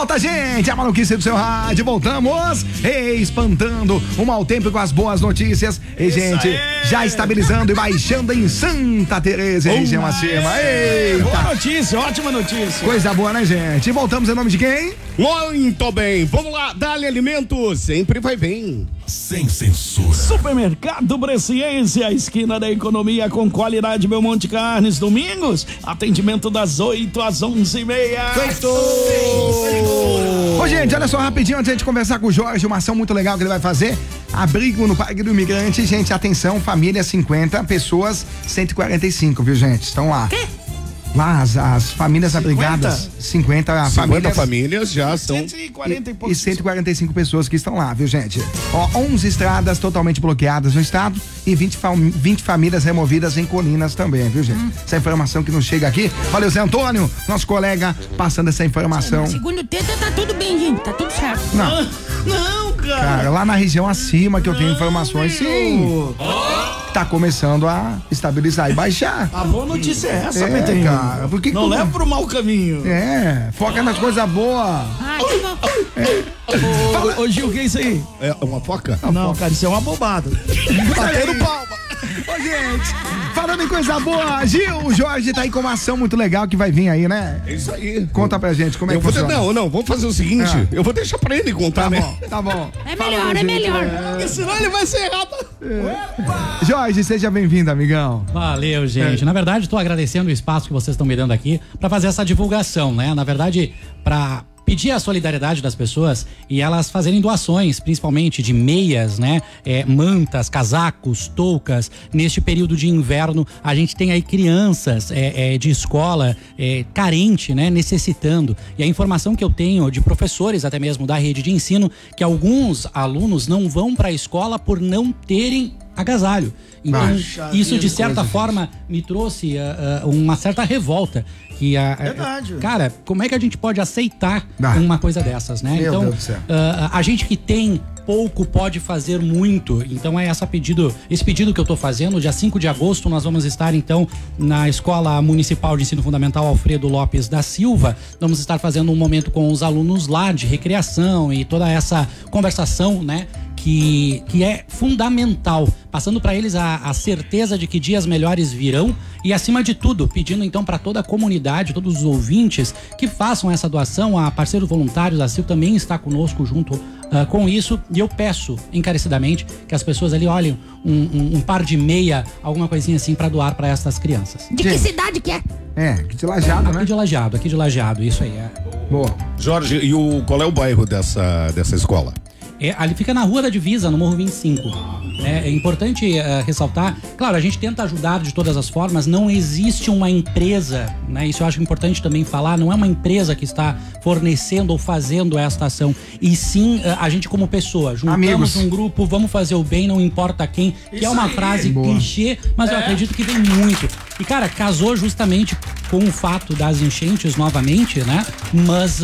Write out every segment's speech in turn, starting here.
Volta, gente, a maluquice do seu rádio. Voltamos espantando o mau tempo com as boas notícias. E, gente, já estabilizando e baixando em Santa Teresa, região acima. Eita! Boa notícia, ótima notícia. Coisa boa, né, gente? E voltamos em nome de quem? Muito bem, vamos lá, Dali Alimentos, sempre vai bem. Sem censura. Supermercado Presciência, esquina da economia com qualidade Belmonte Carnes, domingos, atendimento das 8 às 11h30. Feito! Ô, gente, olha só, rapidinho, antes de a gente conversar com o Jorge, uma ação muito legal que ele vai fazer. Abrigo no Parque do Imigrante, gente, atenção, família 50, pessoas 145, viu, gente? Estão lá. Quê? Lá, as famílias abrigadas, 50 famílias já são 140 e 145 pessoas que estão lá, viu, gente? Ó, 11 estradas totalmente bloqueadas no estado e 20 famílias removidas em colinas também, viu, gente? Essa informação que nos chega aqui. Valeu, Zé Antônio, nosso colega, passando essa informação. Segundo o texto, tá tudo bem, gente, tá tudo certo. Não, cara. Cara, lá na região acima que eu tenho informações, sim. Tá começando a estabilizar e baixar. A boa notícia é essa, Petinho. Cara, por que não leva pro mau caminho. Foca nas coisas boas. Ai, que bom. Ô, Gil, o que é isso aí? É uma foca? Não, cara, isso é uma bobada. Batendo palma. Ô, gente, falando em coisa boa, Gil, o Jorge tá aí com uma ação muito legal que vai vir aí, né? É isso aí. Conta pra gente como é que funciona. Não, vamos fazer o seguinte, eu vou deixar pra ele contar, né? Tá bom. É melhor. Porque senão ele vai ser errado. Jorge, seja bem-vindo, amigão. Valeu, gente. Na verdade, estou agradecendo o espaço que vocês estão me dando aqui para fazer essa divulgação, né? Na verdade, para pedir a solidariedade das pessoas e elas fazerem doações, principalmente de meias, né? Mantas, casacos, toucas. Neste período de inverno, a gente tem aí crianças de escola carente, né? Necessitando. E a informação que eu tenho de professores, até mesmo da rede de ensino, que alguns alunos não vão para a escola por não terem agasalho. Então, isso de certa forma me trouxe uma certa revolta. Verdade. Cara, como é que a gente pode aceitar uma coisa dessas, né? Meu então, Deus do céu. A gente que tem pouco pode fazer muito. Então é esse pedido que eu tô fazendo. Dia 5 de agosto nós vamos estar então na Escola Municipal de Ensino Fundamental Alfredo Lopes da Silva. Vamos estar fazendo um momento com os alunos lá de recreação e toda essa conversação, né? Que é fundamental, passando para eles a certeza de que dias melhores virão e, acima de tudo, pedindo então para toda a comunidade, todos os ouvintes que façam essa doação. A Parceiros Voluntários, a Sil também está conosco junto com isso, e eu peço encarecidamente que as pessoas ali olhem um par de meia, alguma coisinha assim para doar para essas crianças. De que cidade que é? Aqui de Lajeado, né? Aqui de Lajeado, isso aí é. Boa. Jorge, e qual é o bairro dessa escola? Ali fica na Rua da Divisa, no Morro 25. É importante ressaltar, claro, a gente tenta ajudar de todas as formas, não existe uma empresa, né? Isso eu acho importante também falar, não é uma empresa que está fornecendo ou fazendo esta ação, e sim a gente como pessoa, juntamos um grupo, vamos fazer o bem, não importa quem, que é uma frase clichê, mas eu acredito que vem muito. E, cara, casou justamente com o fato das enchentes novamente, né? Mas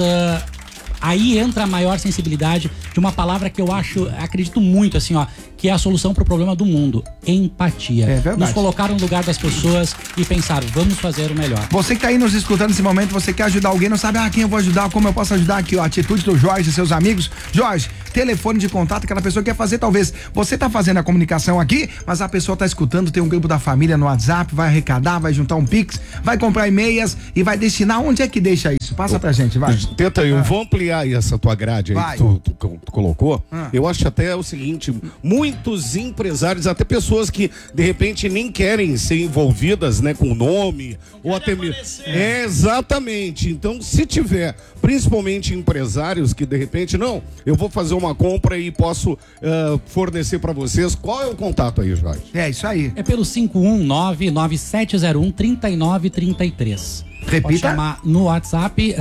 aí entra a maior sensibilidade de uma palavra que eu acredito muito, assim, ó, que é a solução para o problema do mundo: empatia. É verdade. Nos colocar no lugar das pessoas e pensar, vamos fazer o melhor. Você que tá aí nos escutando nesse momento, você quer ajudar alguém, não sabe quem eu vou ajudar, como eu posso ajudar aqui, ó, a atitude do Jorge e seus amigos. Jorge, telefone de contato, aquela pessoa que quer fazer, talvez você tá fazendo a comunicação aqui, mas a pessoa tá escutando, tem um grupo da família no WhatsApp, vai arrecadar, vai juntar um Pix, vai comprar e-mails e vai destinar. Onde é que deixa isso? Passa pra gente, vai. Tenta, eu vou ampliar essa tua grade aí que tu colocou. Eu acho até o seguinte, muitos empresários, até pessoas que de repente nem querem ser envolvidas, né, com o nome, ou até mesmo. Exatamente. Então, se tiver, principalmente empresários que de repente, não, eu vou fazer uma compra e posso fornecer para vocês, qual é o contato aí, Jorge? É isso aí. É pelo 519-9701-3933. Repita. Pode chamar no WhatsApp,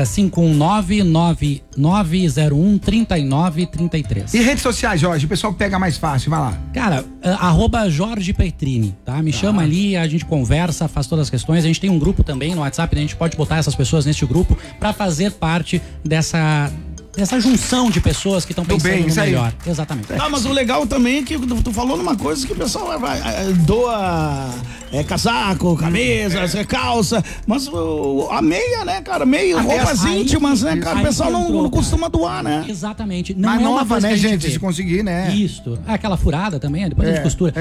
519-999-0933. E redes sociais, Jorge, o pessoal pega mais fácil, vai lá. Cara, @Jorge Petrini, tá? Me chama ali, a gente conversa, faz todas as questões. A gente tem um grupo também no WhatsApp, a gente pode botar essas pessoas neste grupo para fazer parte dessa junção de pessoas que estão pensando no melhor. Exatamente. Ah, mas o legal também é que tu falou numa coisa que o pessoal doa casaco, camisa, calça, mas a meia, né, cara? Roupas íntimas, né, cara? O pessoal não costuma doar, né? Exatamente. Não mas é nova, né, gente? vê. Se conseguir, né? Isso. Aquela furada também, depois a gente costura.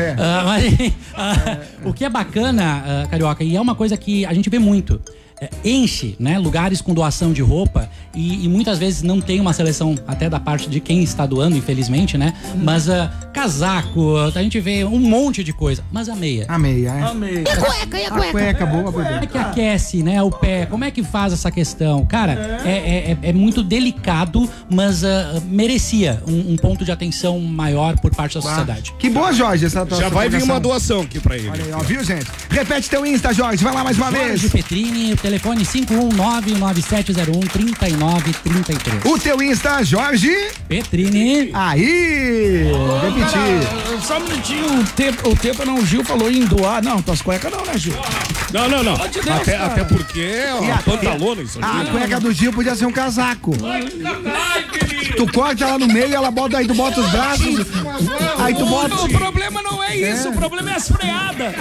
O que é bacana, Carioca, e é uma coisa que a gente vê muito. Enche, né, lugares com doação de roupa e muitas vezes não tem uma seleção até da parte de quem está doando, infelizmente, né? Mas casaco, a gente vê um monte de coisa. Mas a meia. A meia, é. E a cueca, e a cueca? A cueca, boa, Como é que aquece, né, o pé? Como é que faz essa questão? Cara, é muito delicado, mas merecia um ponto de atenção maior por parte da sociedade. Que boa, Jorge, essa tua Já vai vir uma doação aqui pra ele. Olha aí, ó, viu, gente? Repete teu Insta, Jorge, vai lá mais uma vez. Jorge Petrini, telefone 51997013933. O teu Insta, Jorge Petrini. Aí! Repetir. Só um minutinho, o Teta não, o Gil falou em doar. Não, tuas cuecas não, né, Gil? Não. De Deus, Até porque é uma pantalona isso aqui. A cueca do Gil podia ser um casaco. Tu corta ela no meio e ela bota, aí tu bota os braços. Aí tu bota. O problema não é isso, o problema é as freadas.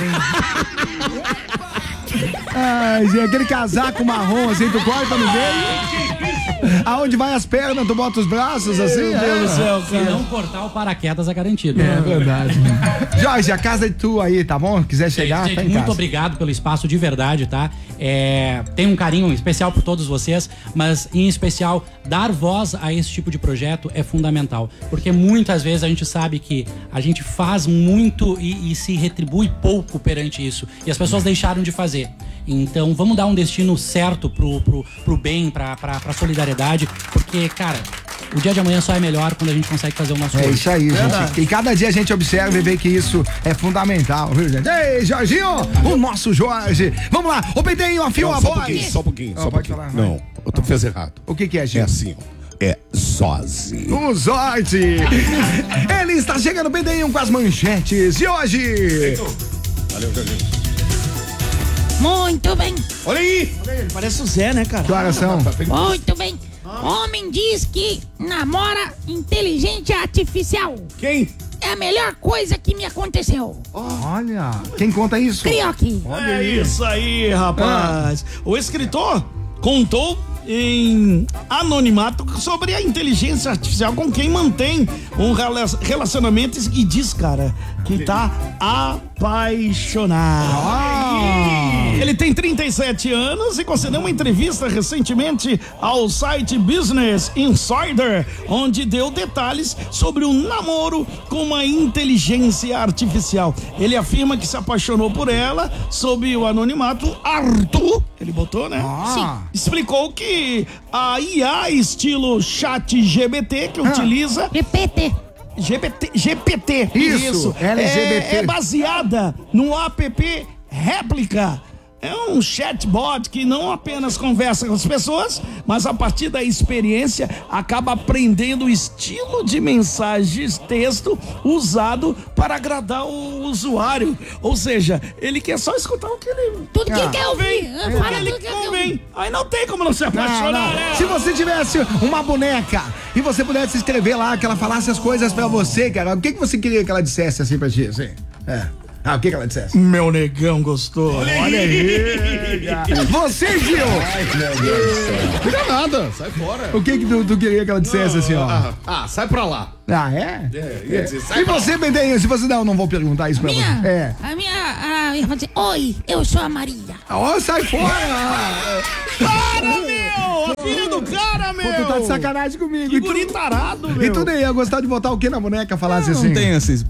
Ai, gente, aquele casaco marrom assim, tu corta no meio. Aonde vai as pernas, tu bota os braços assim. Meu Deus do céu, Se cara. não cortar o paraquedas é garantido. É verdade. Jorge, a casa é tua aí, tá bom? Quiser chegar, Gente, tá em muito casa. obrigado pelo espaço de verdade, tá? Tenho um carinho especial por todos vocês, mas em especial dar voz a esse tipo de projeto é fundamental, porque muitas vezes a gente sabe que a gente faz muito e se retribui pouco perante isso, e as pessoas deixaram de fazer. Então vamos dar um destino certo pro bem, pra solidariedade, porque, cara, o dia de amanhã só é melhor quando a gente consegue fazer o nosso É hoje. isso aí, gente. E cada dia a gente observa e vê que isso é fundamental, viu, gente? Ei, Jorginho, o nosso Jorge. Vamos lá, ô Pedrinho, afia a voz. Só um pouquinho. pode falar, vai. Não, tu fez errado. O que é, É Gil? assim, ó. É Zose. O Zorte. Ele está chegando, Pedrinho, com as manchetes de hoje. Valeu, Jorginho. Muito bem, Olha aí! Parece o Zé, né, cara? Que horas são? muito bem. Homem diz que namora inteligente artificial. Quem? É a melhor coisa que me aconteceu. Olha, quem conta isso? Crioque. É isso aí, rapaz. O escritor contou em anonimato sobre a inteligência artificial com quem mantém um relacionamento e diz, cara, que tá apaixonado. Ele tem 37 anos e concedeu uma entrevista recentemente ao site Business Insider, onde deu detalhes sobre o namoro com uma inteligência artificial. Ele afirma que se apaixonou por ela sob o anonimato Arthur, ele botou, né? Sim. Explicou que a IA estilo ChatGPT que utiliza GPT. GPT. Isso, LGBT. É baseada no app Réplica. É um chatbot que não apenas conversa com as pessoas, mas a partir da experiência acaba aprendendo o estilo de mensagens texto usado para agradar o usuário. Ou seja, ele quer só escutar o que ele Tudo que ele quer ouvir. Fala ele tudo que ele quer convém. ouvir. Aí não tem como não se apaixonar, né? Se você tivesse uma boneca e você pudesse escrever lá, que ela falasse as coisas pra você, cara, o que você queria que ela dissesse assim pra ti, assim? O que ela dissesse? Meu negão gostou. Olha aí, cara. Você, Gil! Não fica nada, sai fora. O que tu queria que ela dissesse assim, ó? Sai pra lá. É? Ia dizer, sai E pra você, Bendenho, se você não vou perguntar isso pra você. A minha irmã dizer, oi, eu sou a Maria. Ó, sai fora! Para, meu! A filha do cara, meu! Pô, tu tá de sacanagem comigo. Que E tu- guri tarado, meu! E tu nem ia gostar de botar o que na boneca falasse assim? Não tem esses.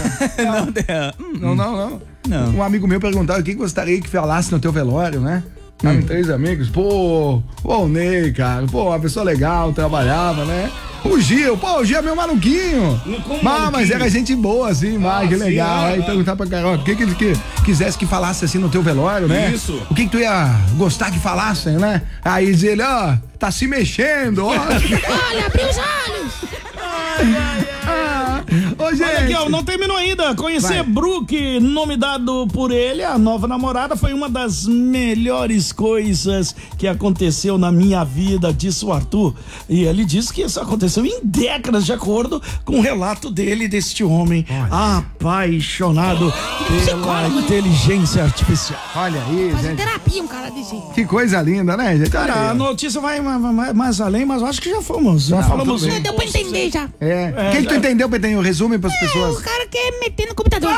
Não. Um amigo meu perguntava o que gostaria que falasse no teu velório, né? Estavam 3 amigos. Pô, o Ney, cara. Pô, uma pessoa legal, trabalhava, né? O Gil é meu maluquinho. Mas era gente boa, assim, que legal. Aí perguntar pra Carol, o que ele quisesse que falasse assim no teu velório, né? Isso. O que tu ia gostar que falassem, né? Aí diz ele, ó, tá se mexendo, ó. Olha, abriu os olhos. Ô gente. Olha aqui, ó, não terminou ainda. Conhecer Brooke, nome dado por ele, a nova namorada, foi uma das melhores coisas que aconteceu na minha vida, disse o Arthur. E ele disse que isso aconteceu em décadas, de acordo com o relato dele, deste homem apaixonado pela inteligência artificial. Olha aí, Fazer gente. terapia, um cara desse. Que coisa linda, né, gente? Cara, Olha a aí. notícia vai mais além, mas eu acho que já fomos. Já falamos. tudo bem. Deu pra entender já. O que tu entendeu, Petenho? Resume pras O pessoas. cara quer meter no computador.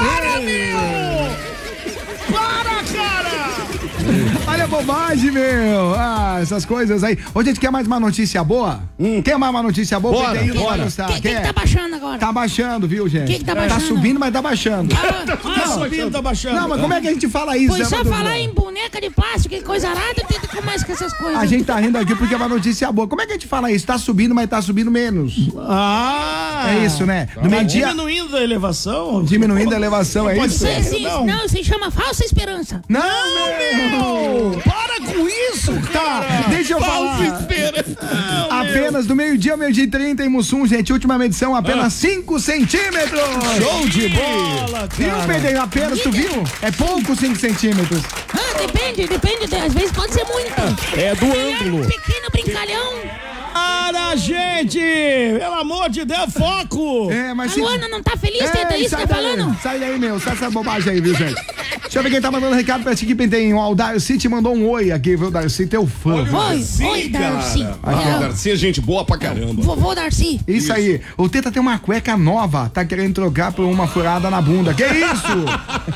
Para, cara! Olha a bobagem, meu. Ah, essas coisas aí. Ô, gente, quer mais uma notícia boa? Quer mais uma notícia boa? Bora, Petenho não vai bora. gostar. Quem Quer? tá baixando agora? Tá baixando, viu, gente? Quem que tá baixando? Tá subindo, mas tá baixando. Tá subindo, tá baixando. Não, mas como é que a gente fala isso? Foi né, só Matheus? falar em boneca de plástico, que coisa arada, tem que começar com essas coisas. A gente tá rindo aqui porque é uma notícia boa. Como é que a gente fala isso? Tá subindo, mas tá subindo menos. É isso, né? Tá No meio-dia, diminuindo a elevação? diminuindo a elevação, é Pode isso? ser. Não, se chama falsa esperança. Não, meu! Para com isso, Tá, deixa eu falar. Não, Apenas do meio-dia ao meio-dia e 30 em Mussum, gente. Última medição, apenas 5 centímetros. Show de bola, Viu, cara. Pedro? Apenas, tu viu? É pouco 5 centímetros. Depende, às vezes pode ser muito. É do ângulo. Pequeno brincalhão. Para, gente! Pelo amor de Deus, foco! É, mas A Luana não tá feliz, tenta isso, sai tá daí, falando? sai daí, meu. Sai essa bobagem aí, viu, gente? Deixa eu ver quem tá mandando recado pra ti que tem. O Darcy te mandou um oi aqui, viu, Darcy? Teu fã. Oi, Darcy. Ah, Darcy é gente boa pra caramba. Vovô Darcy. Isso aí. O Teta tem uma cueca nova, tá querendo trocar por uma furada na bunda. Que isso?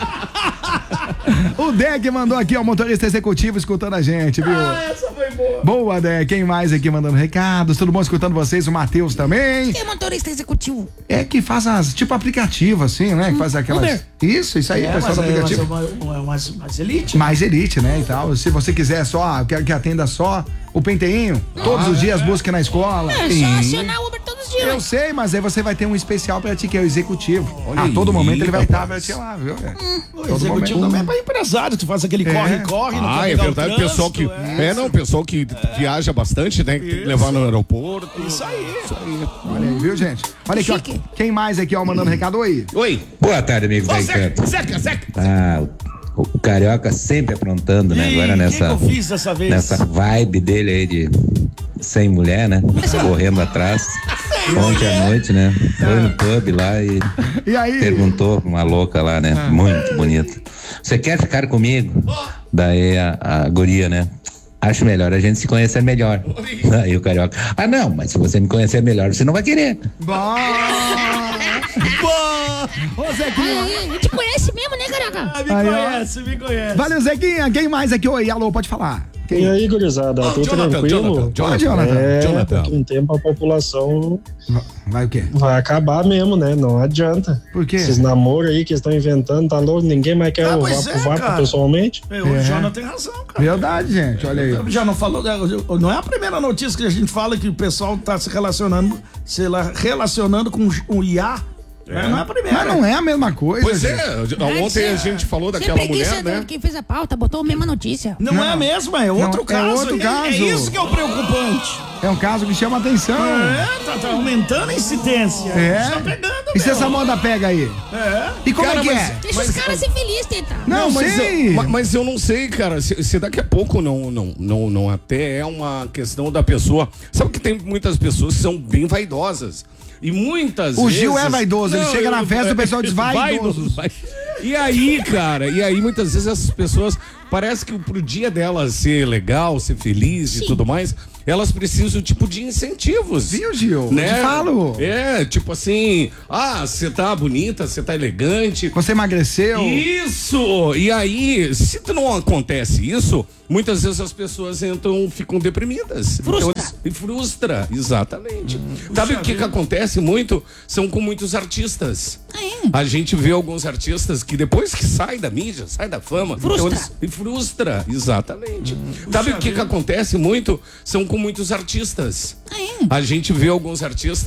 O Deck mandou aqui, ó, motorista executivo escutando a gente, viu? Essa foi boa. Boa, Deck. Quem mais aqui mandando recados? Todo mundo escutando vocês? O Matheus também. Quem é motorista executivo? É que faz as, tipo aplicativo, assim, né? Que faz aquelas... Uber. Isso aí, pessoal do aplicativo. Mais elite. Mais elite, né, e tal. Se você quiser só, quer que atenda só o penteinho, todos os dias busque na escola. É só acionar o Uber todos os dias. Eu sei, mas aí você vai ter um especial pra ti, que é o executivo. Olha A todo aí, momento ele vai estar pra rapaz. ti lá, viu? O executivo também é pra empresário. Tu faz aquele corre-corre. não Ah, quer é pegar verdade, o pessoal que. trânsito, Pessoal que viaja bastante, né? Que tem que levar no aeroporto. Isso aí. Olha aí, viu, gente? Olha aqui, ó. Chique. Quem mais aqui, ó, mandando recado? Oi. Oi. Boa tarde, amigos da Encanto. Zeca. Ah, o Carioca sempre aprontando, né? Agora O que nessa, eu fiz dessa vez? nessa vibe dele aí de sem mulher, né? Correndo atrás. Ontem à noite, né? Foi no pub lá e aí? perguntou pra uma louca lá, né? Muito bonita. Você quer ficar comigo? Daí a guria, né? Acho melhor a gente se conhecer melhor. Aí o Carioca, não, mas se você me conhecer melhor, você não vai querer. Ô, Zequinha. A gente conhece mesmo, né, Caraca? Me conhece. Valeu, Zequinha. Quem mais aqui? Oi, alô, pode falar. Quem? E aí, gurizada, tudo tranquilo? Jonathan. Daqui um tempo a população Vai o quê? vai acabar mesmo, né? Não adianta. Por quê? Esses namoros aí que estão inventando, tá louco? Ninguém mais quer o pois é, vapo cara. pessoalmente. O Jonathan tem razão, cara. Verdade, gente. Olha aí. Já não falou, não é a primeira notícia que a gente fala que o pessoal tá se relacionando com o IA. Não é a primeira. Mas não é a mesma coisa. Pois gente. ontem a gente falou daquela mulher, né? Quem fez a pauta botou a mesma notícia. Não é a mesma, é outro é caso. outro caso. É isso que é o preocupante. É um caso que chama atenção. Tá aumentando a incidência. É. Tá pegando, E se essa moda pega aí? E como Cara, é que mas- é? Deixa os caras ser felizes, Teta. Não, mas sei. mas eu não sei, cara, se daqui a pouco não até é uma questão da pessoa. Sabe que tem muitas pessoas que são bem vaidosas. E muitas O vezes... Gil é vaidoso, ele chega na festa, o pessoal diz vaidosos. E aí, cara, muitas vezes essas pessoas, parece que pro dia delas ser legal, ser feliz e tudo mais, elas precisam, tipo, de incentivos. Viu, Gil? Né? Eu te falo. É, tipo assim, você tá bonita, você tá elegante. Você emagreceu? Isso! E aí, se não acontece isso, muitas vezes as pessoas ficam deprimidas. Frustra. Frustra, exatamente. Sabe o que acontece muito? São com muitos artistas. A gente vê alguns artistas que depois que sai da mídia, sai da fama, frustra, exatamente. Sabe o que acontece muito? São com muitos artistas. A gente vê alguns artistas